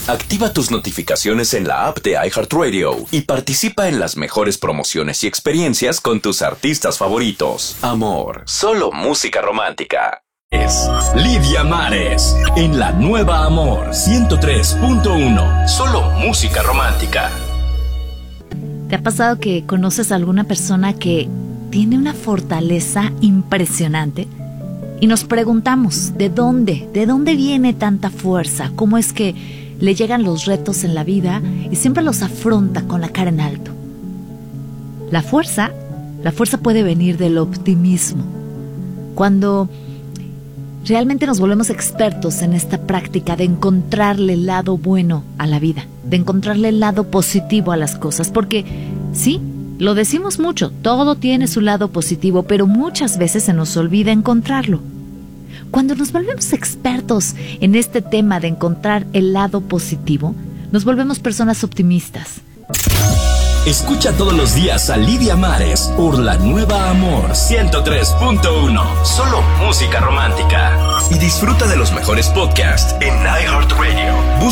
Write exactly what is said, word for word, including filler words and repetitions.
Activa tus notificaciones en la app de iHeartRadio y participa en las mejores promociones y experiencias con tus artistas favoritos. Amor, solo música romántica. Es Lidia Mares en la nueva Amor ciento tres punto uno. Solo música romántica. ¿Te ha pasado que conoces a alguna persona que tiene una fortaleza impresionante? Y nos preguntamos, ¿de dónde? ¿De dónde viene tanta fuerza? ¿Cómo es que le llegan los retos en la vida y siempre los afronta con la cara en alto? La fuerza, la fuerza puede venir del optimismo. Cuando realmente nos volvemos expertos en esta práctica de encontrarle el lado bueno a la vida, de encontrarle el lado positivo a las cosas, porque sí, lo decimos mucho, todo tiene su lado positivo, pero muchas veces se nos olvida encontrarlo. Cuando nos volvemos expertos en este tema de encontrar el lado positivo, nos volvemos personas optimistas. Escucha todos los días a Lidia Mares por la nueva Amor ciento tres punto uno. Solo música romántica. Y disfruta de los mejores podcasts en iHeartRadio.